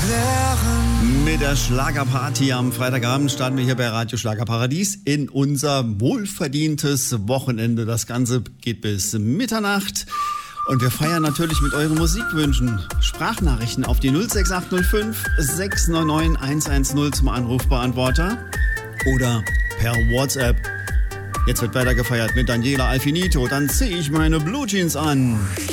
Mit der Schlagerparty am Freitagabend starten wir hier bei Radio Schlagerparadies in unser wohlverdientes Wochenende. Das Ganze geht bis Mitternacht. Und wir feiern natürlich mit euren Musikwünschen. Sprachnachrichten auf die 06805 699 110 zum Anrufbeantworter oder per WhatsApp. Jetzt wird weiter gefeiert mit Daniela Alfinito. Dann zieh ich meine Blue Jeans an.